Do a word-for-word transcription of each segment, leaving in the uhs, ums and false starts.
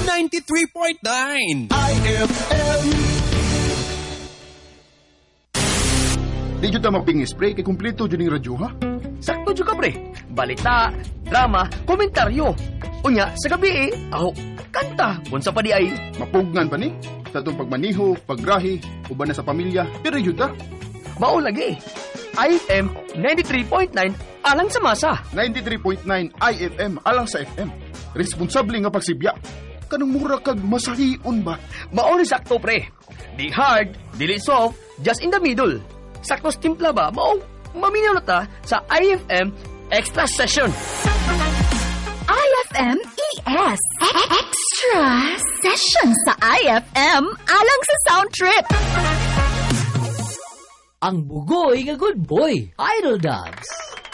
ninety-three point nine I F M. Di dyan ta mapingis, pre. Kay kumpleto dyan yung radyo, ha? Sakto juga pre. Balita, drama, komentaryo. Unya, sa gabi eh, ako, kanta. Bunsa pa di ay. Mapugnan pa ni. Sa itong pagmaniho, paggrahi, uban na sa pamilya. Pero yun ta. Mao lagi. I F M ninety-three point nine alang sa masa. ninety-three point nine I F M alang sa F M. Responsable nga pagsibya. Kanang mura kag masahion ba? Mao ni sakto pre. Di hard, dili soft, just in the middle. Sakto timpla ba? Mao maminaw na ta sa I F M Extra Session. I F M E S Extra Session sa I F M alang sa Sound Trip. Ang bugoy nga good boy, Idol Dubs.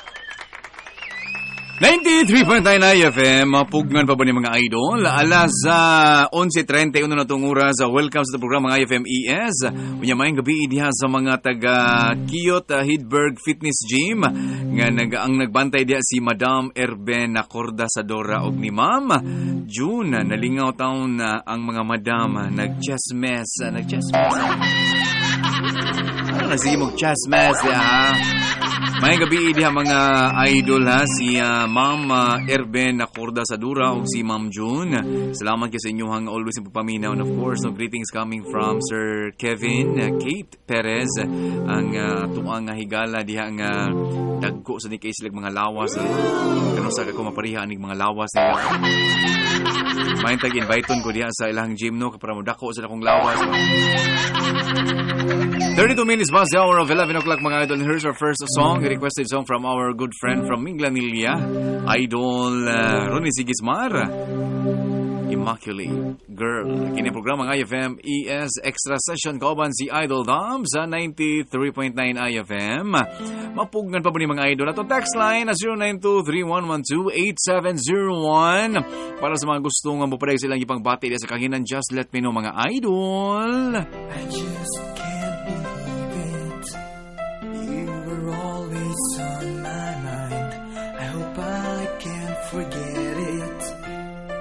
ninety-three point nine I F M, mapugnan pa ba ni mga idol? Alas uh, eleven thirty na itong oras. Welcome sa programa I F M E S. Unyamayang gabi diha sa mga taga Kiyot uh, Hidberg Fitness Gym. Nga nag, ang nagbantay diha si Madam Erben Nacorda Sadora og ni Ma'am June. Nalingaw taon uh, ang mga madam uh, nag-chess-mess. Uh, nag-chess-mess. Ano na sige mag-chess-mess ha? May gabi diha mga idol ha, si uh, Ma'am uh, Erben Nacorda Sadura o si Ma'am June. Salamat kayo sa inyong always yung papaminaw. And of course, no greetings coming from Sir Kevin, uh, Kate Perez, ang uh, tuang uh, higala diha ang uh, dagko sa ni kay silag mga lawas. Uh, Kano sa kako mapariha aning mga lawas nila. May tag-invite ko diha sa ilang gym no para mo dako sila kong lawas. thirty-two minutes past the hour of eleven o'clock mga idol. Here's our first song, a requested song from our good friend from Minglanilla, Idol uh, Ronnie Sigismar, Immaculate Girl. Kini programa ng I F M E S Extra Session kauban si Idol Dom sa ninety-three point nine I F M. Mapugnan pa ba ni mga idol? Atong text line na zero nine two three one one two eight seven zero one para sa mga gustong mapapaday silang ipangbati sa kahinan. Just let me know mga idol. I just can't be